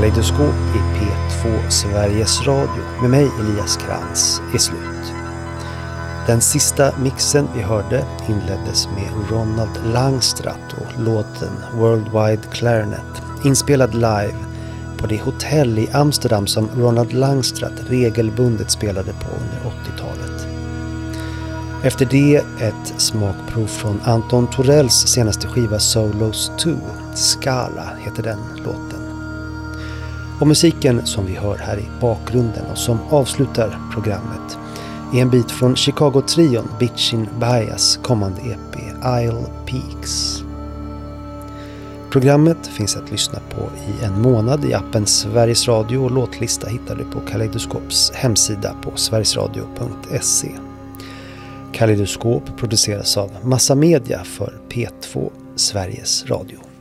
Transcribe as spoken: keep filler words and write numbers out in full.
Kaleidoskop i P två Sveriges Radio med mig Elias Krantz är slut. Den sista mixen vi hörde inleddes med Ronald Langstrath och låten Worldwide Clarinet, inspelad live på det hotell i Amsterdam som Ronald Langstrath regelbundet spelade på under åttiotalet. Efter det ett smakprov från Anton Torells senaste skiva Solos två, Scala heter den låten. Och musiken som vi hör här i bakgrunden och som avslutar programmet är en bit från Chicago-trion Bitchin' Bahayas kommande E P Isle Peaks. Programmet finns att lyssna på i en månad i appen Sveriges Radio och låtlista hittar du på Kaleidoskops hemsida på sverigesradio punkt se. Kaleidoskop produceras av Massa Media för P två Sveriges Radio.